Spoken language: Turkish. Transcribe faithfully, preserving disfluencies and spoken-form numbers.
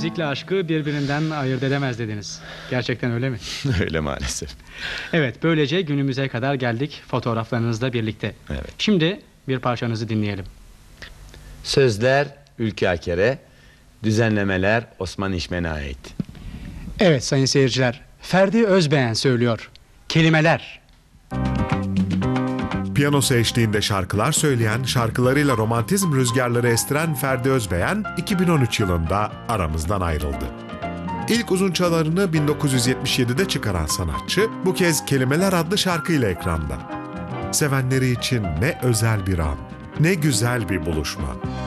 müzikle aşkı birbirinden ayırt edemez dediniz. Gerçekten öyle mi? Öyle maalesef. Evet, böylece günümüze kadar geldik fotoğraflarınızla birlikte. Evet. Şimdi bir parçanızı dinleyelim. Sözler Ülkü Aker'e, düzenlemeler Osman İşmen'e ait. Evet sayın seyirciler, Ferdi Özbeğen söylüyor. Kelimeler. Piyanosu eşliğinde şarkılar söyleyen, şarkılarıyla romantizm rüzgarları estiren Ferdi Özbeğen iki bin on üç yılında aramızdan ayrıldı. İlk uzun çalarını bin dokuz yüz yetmiş yedide çıkaran sanatçı bu kez Kelimeler adlı şarkıyla ekranda. Sevenleri için ne özel bir an, ne güzel bir buluşma.